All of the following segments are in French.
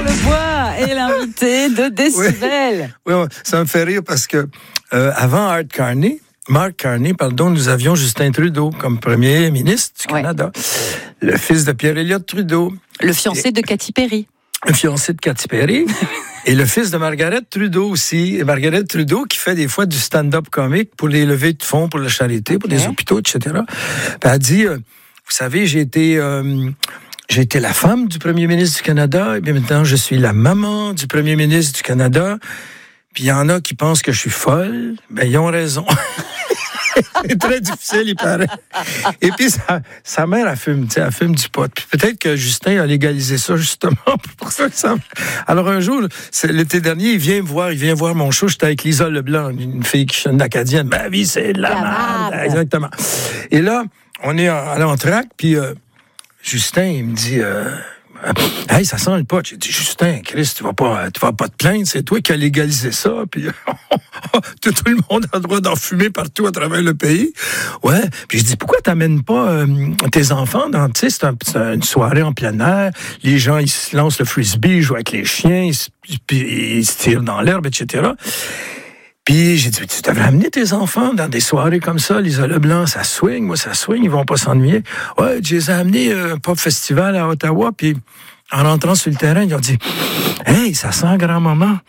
Charlebois est l'invité de Décibel. Oui, ça me fait rire parce que avant Mark Carney, nous avions Justin Trudeau comme premier ministre du Canada, le fils de Pierre Elliott Trudeau. Le fiancé de Katy Perry. Le fiancé de Katy Perry. Et le fils de Margaret Trudeau aussi. Et Margaret Trudeau qui fait des fois du stand-up comique pour les levées de fonds pour la charité, pour les hôpitaux, etc. Puis elle a dit, vous savez, j'ai été la femme du premier ministre du Canada, et bien maintenant je suis la maman du premier ministre du Canada. Puis il y en a qui pensent que je suis folle. Ben, ils ont raison. C'est très difficile, il paraît. Et puis, sa mère, elle fume du pot. Puis peut-être que Justin a légalisé ça, justement, pour ça. Alors, un jour, l'été dernier, il vient voir mon show. J'étais avec Lisa Leblanc, une fille qui chante une acadienne. Ma vie, c'est de la merde. Exactement. Et là, on est à l'entraque, puis Justin, il me dit... hey, ça sent le pot. J'ai dit, Justin, Chris, tu vas pas te plaindre, c'est toi qui as légalisé ça, puis tout le monde a le droit d'en fumer partout à travers le pays. Ouais. Puis je dis, pourquoi t'amènes pas tes enfants dans, tu sais, c'est une soirée en plein air, les gens, ils se lancent le frisbee, ils jouent avec les chiens, ils se tirent dans l'herbe, etc. Puis j'ai dit, tu devrais amener tes enfants dans des soirées comme ça, Lisa Leblanc, ça swing, ils vont pas s'ennuyer. Ouais, je les ai amenés un pop festival à Ottawa, puis en rentrant sur le terrain, ils ont dit, hey, ça sent grand-maman.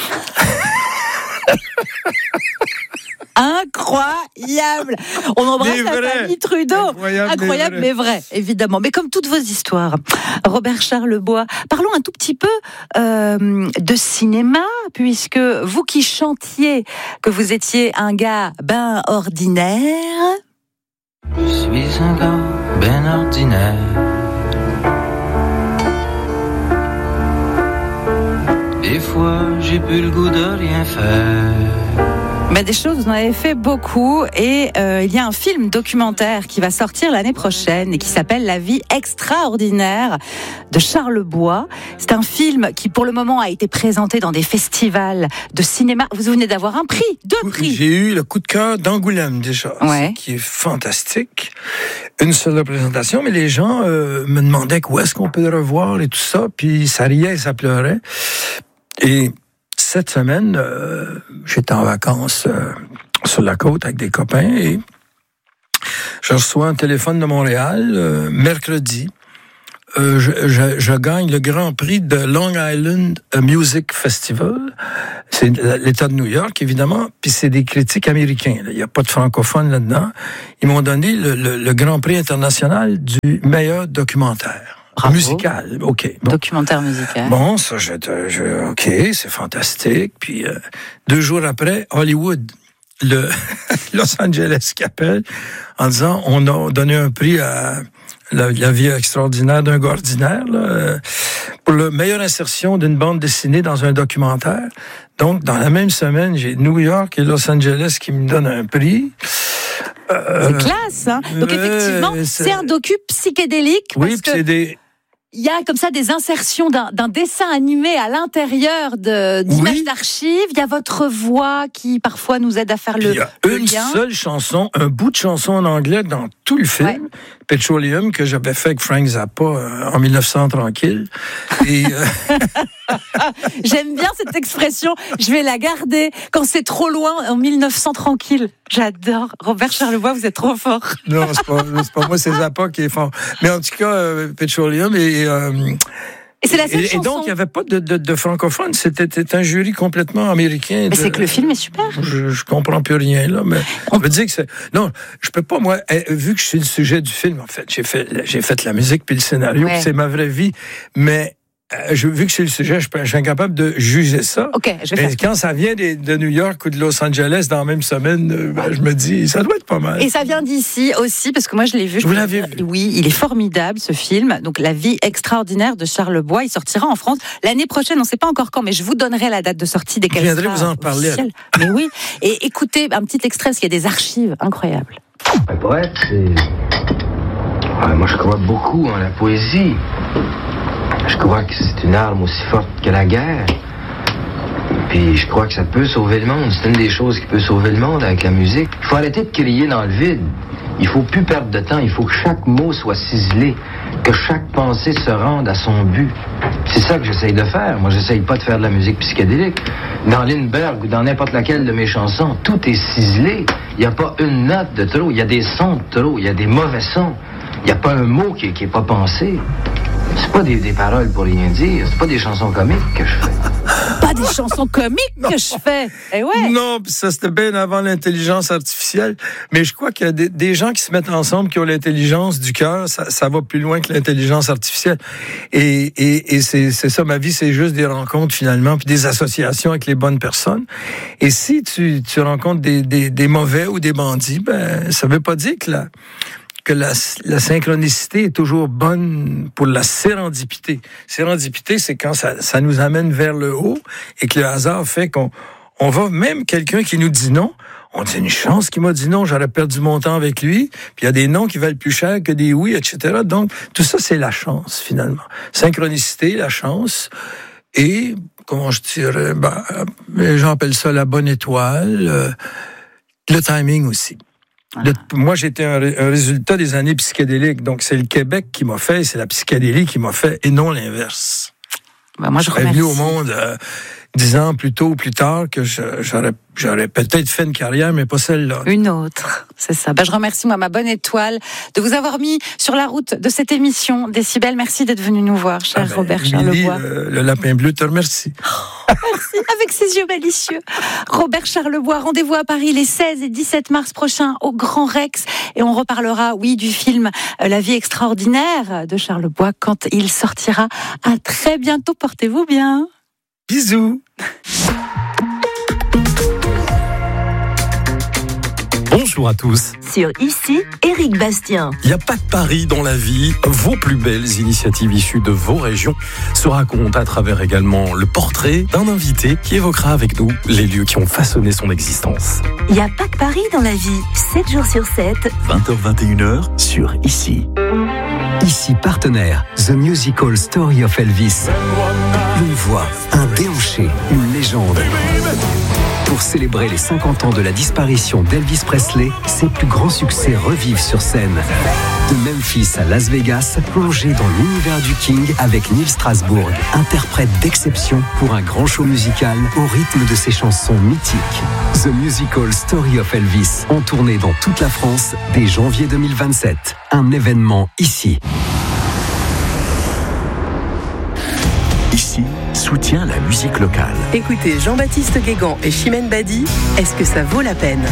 Incroyable! On embrasse la famille Trudeau. Incroyable, mais vrai, évidemment. Mais comme toutes vos histoires, Robert Charlebois, parlons un tout petit peu de cinéma, puisque vous qui chantiez que vous étiez un gars ben ordinaire. Je suis un gars ben ordinaire. Des fois, j'ai plus le goût de rien faire. Mais des choses, vous en avez fait beaucoup et il y a un film documentaire qui va sortir l'année prochaine et qui s'appelle La vie extraordinaire de Charlebois. C'est un film qui pour le moment a été présenté dans des festivals de cinéma. Vous venez d'avoir un prix, 2 prix. J'ai eu le coup de cœur d'Angoulême déjà, qui est fantastique. Une seule représentation, mais les gens me demandaient où est-ce qu'on peut le revoir et tout ça, puis ça riait et ça pleurait. Et cette semaine, j'étais en vacances sur la côte avec des copains et je reçois un téléphone de Montréal mercredi. Je gagne le Grand Prix de Long Island Music Festival. C'est l'État de New York, évidemment, puis c'est des critiques américains. Il n'y a pas de francophones là-dedans. Ils m'ont donné le Grand Prix international du meilleur documentaire. Bravo. Musical, OK. Bon. Documentaire musical. Bon, ça, OK, c'est fantastique. Puis 2 jours après, Hollywood, le Los Angeles qui appelle en disant, on a donné un prix à la vie extraordinaire d'un gars ordinaire, là, pour la meilleure insertion d'une bande dessinée dans un documentaire. Donc, dans la même semaine, j'ai New York et Los Angeles qui me donnent un prix. C'est classe, hein? Donc, effectivement, c'est un docu psychédélique. Oui, puis c'est il y a comme ça des insertions d'un dessin animé à l'intérieur d'images d'archives. Il y a votre voix qui parfois nous aide à faire le lien. Il y a une seule chanson, un bout de chanson en anglais dans tout le film, Petroleum, que j'avais fait avec Frank Zappa en 1900 tranquille. Et j'aime bien cette expression, je vais la garder quand c'est trop loin en 1900 tranquille. J'adore. Robert Charlebois, vous êtes trop fort. Non, c'est pas moi, c'est Zappa qui est fort. Mais en tout cas, Petroleum et c'est la seule chanson. Et donc, il n'y avait pas de francophones. C'était un jury complètement américain. Mais c'est que le film est super. Je comprends plus rien, là. Mais on veut dire que c'est... Non, je peux pas, moi, vu que je suis le sujet du film, en fait, j'ai fait la musique puis le scénario, puis c'est ma vraie vie. Mais vu que c'est le sujet, je suis incapable de juger ça. OK, je vais faire. Et quand ça vient de New York ou de Los Angeles dans la même semaine, je me dis, ça doit être pas mal. Et ça vient d'ici aussi, parce que moi, je l'ai vu. Vous l'avez vu? Oui, il est formidable, ce film. Donc, La vie extraordinaire de Charlebois. Il sortira en France l'année prochaine. On ne sait pas encore quand, mais je vous donnerai la date de sortie dès qu'elle sera officielle. Je viendrai vous en parler. Mais oui. Et écoutez un petit extrait, parce qu'il y a des archives incroyables. Un poète, c'est... moi, je crois beaucoup en la poésie. Je crois que c'est une arme aussi forte que la guerre. Puis je crois que ça peut sauver le monde. C'est une des choses qui peut sauver le monde avec la musique. Il faut arrêter de crier dans le vide. Il faut plus perdre de temps. Il faut que chaque mot soit ciselé. Que chaque pensée se rende à son but. C'est ça que j'essaye de faire. Moi, j'essaye pas de faire de la musique psychédélique. Dans Lindbergh ou dans n'importe laquelle de mes chansons, tout est ciselé. Il n'y a pas une note de trop. Il y a des sons de trop. Il y a des mauvais sons. Il n'y a pas un mot qui est pas pensé. C'est pas des paroles pour rien dire. C'est pas des chansons comiques que je fais. Pas des chansons comiques que je fais. Eh ouais. Non, ça c'était bien avant l'intelligence artificielle. Mais je crois qu'il y a des gens qui se mettent ensemble, qui ont l'intelligence du cœur. Ça va plus loin que l'intelligence artificielle. Et c'est ça, ma vie, c'est juste des rencontres finalement, puis des associations avec les bonnes personnes. Et si tu rencontres des mauvais ou des bandits, ben ça veut pas dire que la synchronicité est toujours bonne pour la sérendipité. Sérendipité, c'est quand ça nous amène vers le haut et que le hasard fait qu'on va, même quelqu'un qui nous dit non, on dit une chance qu'il m'a dit non, j'aurais perdu mon temps avec lui, puis il y a des noms qui valent plus cher que des oui, etc. Donc, tout ça, c'est la chance, finalement. Synchronicité, la chance, et, comment je dirais, les gens appellent ça la bonne étoile, le timing aussi. Moi, j'étais un résultat des années psychédéliques. Donc, c'est le Québec qui m'a fait, c'est la psychédélie qui m'a fait, et non l'inverse. Moi, je remercie. venu au monde 10 ans plus tôt ou plus tard que j'aurais peut-être fait une carrière, mais pas celle-là. Une autre, c'est ça. Je remercie, ma bonne étoile, de vous avoir mis sur la route de cette émission. Décibel, merci d'être venu nous voir, cher Robert Charlebois. Le lapin bleu te remercie. Merci, avec ses yeux malicieux. Robert Charlebois, rendez-vous à Paris les 16 et 17 mars prochains au Grand Rex. Et on reparlera, du film La vie extraordinaire de Charlebois quand il sortira. À très bientôt, portez-vous bien. Bisous. Bonjour à tous. Sur Ici, Éric Bastien. Il n'y a pas de pari dans la vie. Vos plus belles initiatives issues de vos régions se racontent à travers également le portrait d'un invité qui évoquera avec nous les lieux qui ont façonné son existence. Il n'y a pas de pari dans la vie. 7 jours sur 7. 20h-21h sur Ici. Ici partenaire, The Musical Story of Elvis. Une voix, un déhanché, une légende. Pour célébrer les 50 ans de la disparition d'Elvis Presley, ses plus grands succès revivent sur scène. De Memphis à Las Vegas, plongez dans l'univers du King avec Neil Strasbourg, interprète d'exception pour un grand show musical au rythme de ses chansons mythiques. The Musical Story of Elvis, en tournée dans toute la France dès janvier 2027. Un événement ici. Ici, soutient la musique locale. Écoutez Jean-Baptiste Guégan et Chimène Badi, est-ce que ça vaut la peine ?